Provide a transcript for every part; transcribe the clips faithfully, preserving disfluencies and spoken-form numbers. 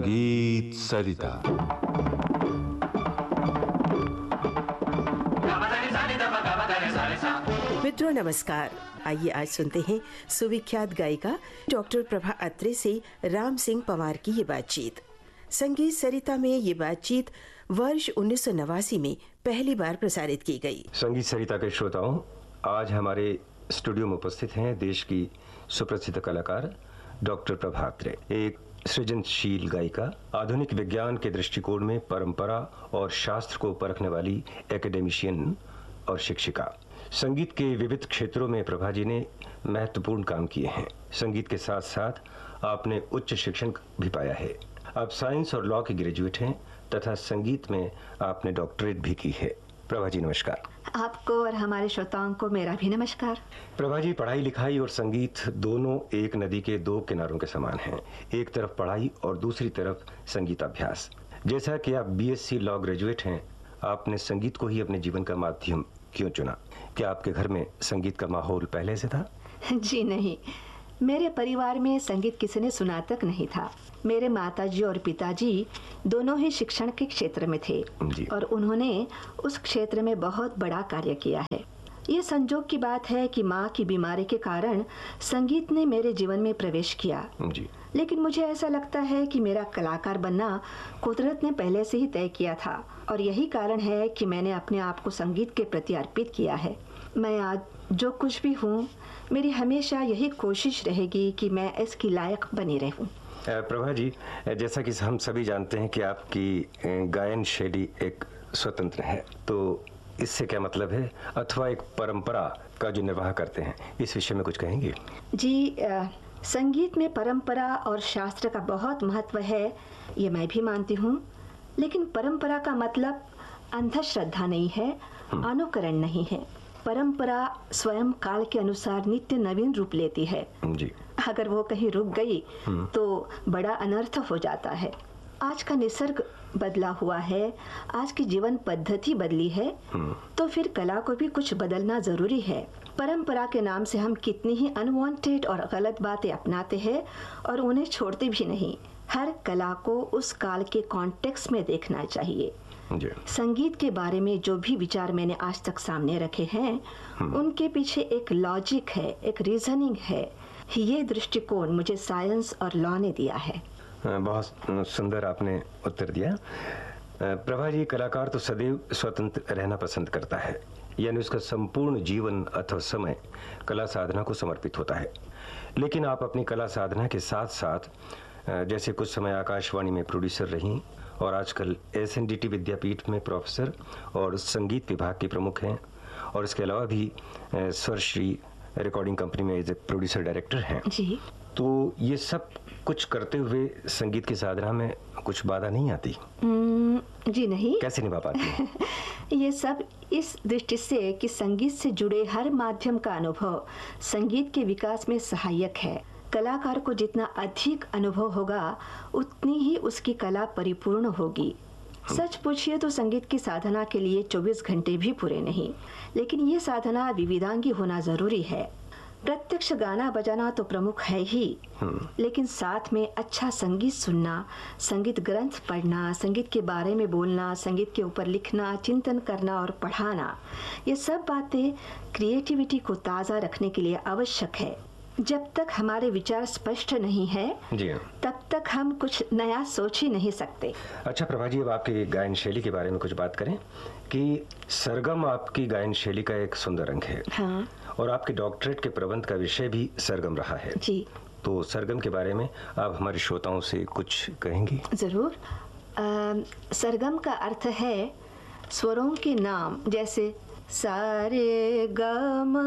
गीत सरिता। मित्रों नमस्कार। आइए आज सुनते हैं सुविख्यात गायिका डॉक्टर प्रभा अत्रे से राम सिंह पंवार की ये बातचीत। संगीत सरिता में ये बातचीत वर्ष उन्नीस सौ नवासी में पहली बार प्रसारित की गई। संगीत सरिता के श्रोताओं, आज हमारे स्टूडियो में उपस्थित हैं देश की सुप्रसिद्ध कलाकार डॉक्टर प्रभा अत्रे, एक सृजनशील गायिका, आधुनिक विज्ञान के दृष्टिकोण में परंपरा और शास्त्र को परखने वाली एकेडमिशियन और शिक्षिका। संगीत के विविध क्षेत्रों में प्रभा जी ने महत्वपूर्ण काम किए हैं। संगीत के साथ साथ आपने उच्च शिक्षण भी पाया है। आप साइंस और लॉ के ग्रेजुएट हैं तथा संगीत में आपने डॉक्टरेट भी की है। प्रभा जी नमस्कार। आपको और हमारे श्रोताओं को मेरा भी नमस्कार। प्रभा जी, पढ़ाई लिखाई और संगीत दोनों एक नदी के दो किनारों के समान हैं। एक तरफ पढ़ाई और दूसरी तरफ संगीत अभ्यास। जैसा कि आप बीएससी लॉ ग्रेजुएट हैं, आपने संगीत को ही अपने जीवन का माध्यम क्यों चुना? क्या आपके घर में संगीत का माहौल पहले से था? जी नहीं, मेरे परिवार में संगीत किसी ने सुना तक नहीं था। मेरे माताजी और पिताजी दोनों ही शिक्षण के क्षेत्र में थे और उन्होंने उस क्षेत्र में बहुत बड़ा कार्य किया है। ये संजोग की बात है कि माँ की बीमारी के कारण संगीत ने मेरे जीवन में प्रवेश किया जी। लेकिन मुझे ऐसा लगता है कि मेरा कलाकार बनना कुदरत ने पहले से ही तय किया था और यही कारण है कि मैंने अपने आप को संगीत के प्रति अर्पित किया है। मैं आज जो कुछ भी हूँ, मेरी हमेशा यही कोशिश रहेगी कि मैं इसकी लायक बनी रहूँ। प्रभा जी, जैसा कि हम सभी जानते हैं कि आपकी गायन शैली एक स्वतंत्र है, तो इससे क्या मतलब है, अथवा एक परंपरा का जो निर्वाह करते हैं, इस विषय में कुछ कहेंगे? जी, आ, संगीत में परंपरा और शास्त्र का बहुत महत्व है, ये मैं भी मानती हूँ। लेकिन परंपरा का मतलब अंधश्रद्धा नहीं है, अनुकरण नहीं है। परंपरा स्वयं काल के अनुसार नित्य नवीन रूप लेती है जी। अगर वो कहीं रुक गई तो बड़ा अनर्थ हो जाता है। आज का निसर्ग बदला हुआ है, आज की जीवन पद्धति बदली है, तो फिर कला को भी कुछ बदलना जरूरी है। परंपरा के नाम से हम कितनी ही अनवांटेड और गलत बातें अपनाते हैं और उन्हें छोड़ते भी नहीं। हर कला को उस काल के कॉन्टेक्स्ट में देखना चाहिए। संगीत के बारे में जो भी विचार मैंने आज तक सामने रखे हैं, उनके पीछे एक लॉजिक है, एक रीजनिंग है। ये दृष्टिकोण मुझे साइंस और लॉ ने दिया है। बहुत सुंदर आपने उत्तर दिया। प्रभा जी, कलाकार तो सदैव स्वतंत्र रहना पसंद करता है, यानी उसका संपूर्ण जीवन अथवा समय कला साधना को समर्पित होता है। लेकिन आप अपनी कला साधना के साथ साथ जैसे कुछ समय आकाशवाणी में प्रोड्यूसर रहीं और आजकल एस एन डी टी विद्यापीठ में प्रोफेसर और संगीत विभाग के प्रमुख हैं, और इसके अलावा भी स्वरश्री रिकॉर्डिंग कंपनी में एज ए प्रोड्यूसर डायरेक्टर हैं जी। तो ये सब कुछ करते हुए संगीत की साधना में कुछ बाधा नहीं आती? जी नहीं। कैसे निभा पाती हैं? ये सब इस दृष्टि से कि संगीत से जुड़े हर माध्यम का अनुभव संगीत के विकास में सहायक है। कलाकार को जितना अधिक अनुभव होगा, उतनी ही उसकी कला परिपूर्ण होगी। सच पूछिए तो संगीत की साधना के लिए चौबीस घंटे भी पूरे नहीं, लेकिन ये साधना विविधांगी होना जरूरी है। प्रत्यक्ष गाना बजाना तो प्रमुख है ही, लेकिन साथ में अच्छा संगीत सुनना, संगीत ग्रंथ पढ़ना, संगीत के बारे में बोलना, संगीत के ऊपर लिखना, चिंतन करना और पढ़ाना, ये सब बातें क्रिएटिविटी को ताज़ा रखने के लिए आवश्यक है। जब तक हमारे विचार स्पष्ट नहीं है जी, तब तक हम कुछ नया सोच ही नहीं सकते। अच्छा प्रभा जी, अब आपकी गायन शैली के बारे में कुछ बात करें कि सरगम आपकी गायन शैली का एक सुंदर अंग है। हाँ। और आपके डॉक्टरेट के प्रबंध का विषय भी सरगम रहा है जी। तो सरगम के बारे में आप हमारे श्रोताओं से कुछ कहेंगी? जरूर। सरगम का अर्थ है स्वरों के नाम, जैसे सारे ग म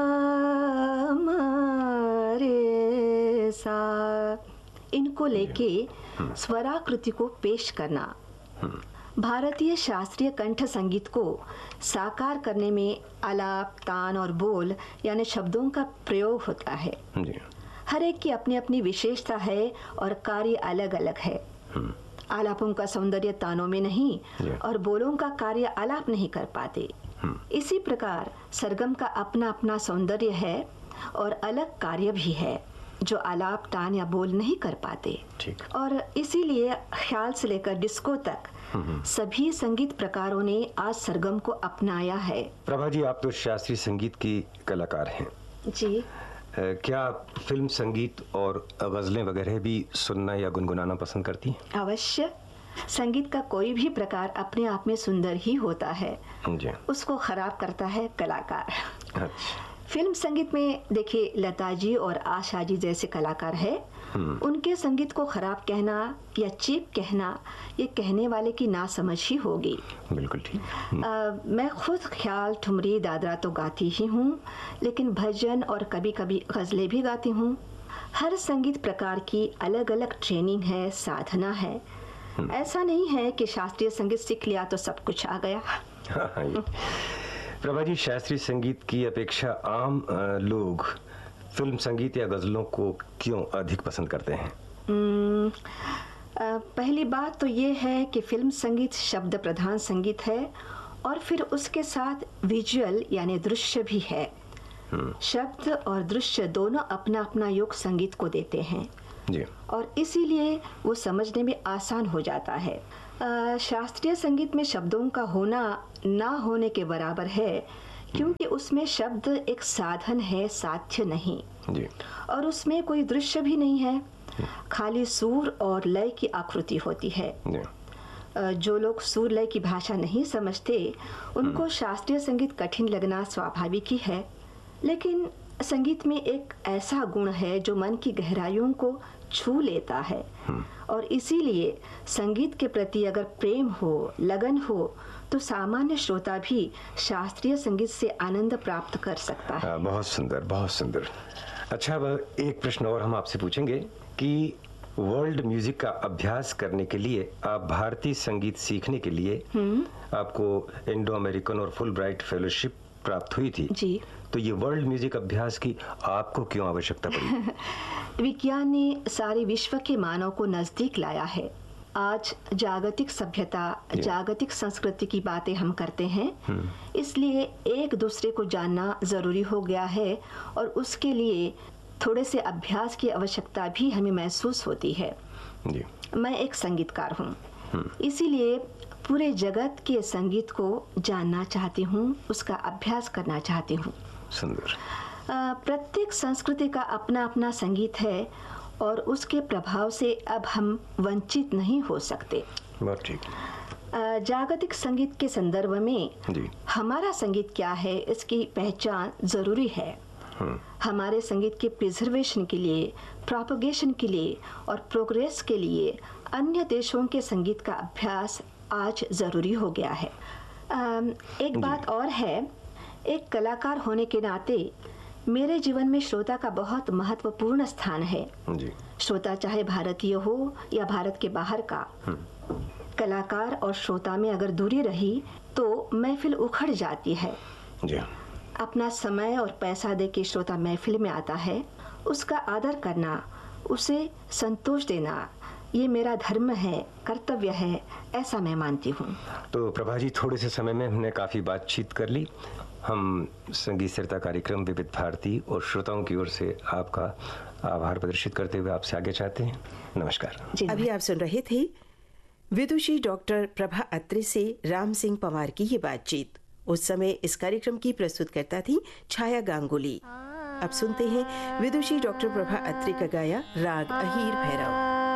रे सा, इनको लेके स्वराकृति को पेश करना। भारतीय शास्त्रीय कंठ संगीत को साकार करने में आलाप, तान और बोल यानी शब्दों का प्रयोग होता है। हर एक की अपनी अपनी विशेषता है और कार्य अलग अलग है। आलापों का सौंदर्य तानों में नहीं और बोलों का कार्य आलाप नहीं कर पाते। इसी प्रकार सरगम का अपना अपना सौंदर्य है और अलग कार्य भी है। जो आलाप तान या बोल नहीं कर पाते। ठीक। और इसीलिए ख्याल से लेकर डिस्को तक सभी संगीत प्रकारों ने आज सरगम को अपनाया है। प्रभा जी, आप तो शास्त्रीय संगीत की कलाकार हैं जी। अ, क्या आप फिल्म संगीत और गजलें वगैरह भी सुनना या गुनगुनाना पसंद करती हैं? अवश्य। संगीत का कोई भी प्रकार अपने आप में सुंदर ही होता है, जी। उसको खराब करता है कलाकार। अच्छा। फिल्म संगीत में देखिए, लता जी और आशा जी जैसे कलाकार है, उनके संगीत को खराब कहना या चीप कहना, ये कहने वाले की नासमझ ही होगी। बिल्कुल ठीक। आ, मैं खुद ख्याल, ठुमरी, दादरा तो गाती ही हूँ, लेकिन भजन और कभी कभी गजलें भी गाती हूँ। हर संगीत प्रकार की अलग अलग ट्रेनिंग है, साधना है। ऐसा नहीं है कि शास्त्रीय संगीत सीख लिया तो सब कुछ आ गया। हाँ, ये। प्रभा जी, शास्त्रीय संगीत की अपेक्षा आम अ, लोग फिल्म संगीत या गजलों को क्यों अधिक पसंद करते हैं? हम्म, आ, पहली बात तो ये है कि फिल्म संगीत शब्द प्रधान संगीत है और फिर उसके साथ विजुअल यानी दृश्य भी है। शब्द और दृश्य दोनों अपना अपना योग संगीत को देते हैं जी। और इसीलिए वो समझने में आसान हो जाता है। आ, शास्त्रीय संगीत में शब्दों का होना ना होने के बराबर है, क्योंकि उसमें शब्द एक साधन है, साध्य नहीं। जी। और उसमें कोई दृश्य भी नहीं है, खाली सुर और लय की आकृति होती है। जी। आ, जो लोग सुर लय की भाषा नहीं समझते, उनको शास्त्रीय संगीत कठिन लगना स्वाभाविक ही है। लेकिन संगीत में एक ऐसा गुण है जो मन की गहराइयों को छू लेता है और इसीलिए संगीत के प्रति अगर प्रेम हो, लगन हो, तो सामान्य श्रोता भी शास्त्रीय संगीत से आनंद प्राप्त कर सकता है। आ, बहुत सुंदर, बहुत सुंदर। अच्छा, अब एक प्रश्न और हम आपसे पूछेंगे कि वर्ल्ड म्यूजिक का अभ्यास करने के लिए, आप भारतीय संगीत सीखने के लिए आपको इंडो अमेरिकन और फुल ब्राइट फेलोशिप प्राप्त हुई थी जी। तो ये वर्ल्ड म्यूजिक अभ्यास की आपको क्यों आवश्यकता पड़ी? विज्ञान ने सारे विश्व के मानव को नजदीक लाया है। आज जागतिक सभ्यता, जागतिक संस्कृति की बातें हम करते हैं, इसलिए एक दूसरे को जानना जरूरी हो गया है और उसके लिए थोड़े से अभ्यास की आवश्यकता भी हमें महसूस होती है। जी। मैं एक संगीतकार हूँ, इसीलिए पूरे जगत के संगीत को जानना चाहती हूँ, उसका अभ्यास करना चाहती हूँ। सुंदर। प्रत्येक संस्कृति का अपना अपना संगीत है और उसके प्रभाव से अब हम वंचित नहीं हो सकते। बहुत ठीक। जागतिक संगीत के संदर्भ में जी। हमारा संगीत क्या है, इसकी पहचान जरूरी है। हमारे संगीत के प्रिजर्वेशन के लिए, प्रोपगेशन के लिए और प्रोग्रेस के लिए अन्य देशों के संगीत का अभ्यास आज जरूरी हो गया है। एक बात और है, एक कलाकार होने के नाते मेरे जीवन में श्रोता का बहुत महत्वपूर्ण स्थान है। जी। श्रोता चाहे भारतीय हो या भारत के बाहर का, कलाकार और श्रोता में अगर दूरी रही तो महफिल उखड़ जाती है। जी। अपना समय और पैसा दे के श्रोता महफिल में आता है, उसका आदर करना, उसे संतोष देना, ये मेरा धर्म है, कर्तव्य है, ऐसा मैं मानती हूँ। तो प्रभा जी, थोड़े से समय में हमने काफ़ी बातचीत कर ली। हम संगीत सरिता कार्यक्रम विविध भारती और श्रोताओं की ओर से आपका आभार प्रदर्शित करते हुए आपसे आगे चाहते हैं। नमस्कार। अभी आप सुन रहे थे विदुषी डॉक्टर प्रभा अत्रे से राम सिंह पंवार की ये बातचीत। उस समय इस कार्यक्रम की प्रस्तुतकर्ता थी छाया गांगुली। अब सुनते हैं विदुषी डॉक्टर प्रभा अत्रे का गाया राग अहीर भैरव।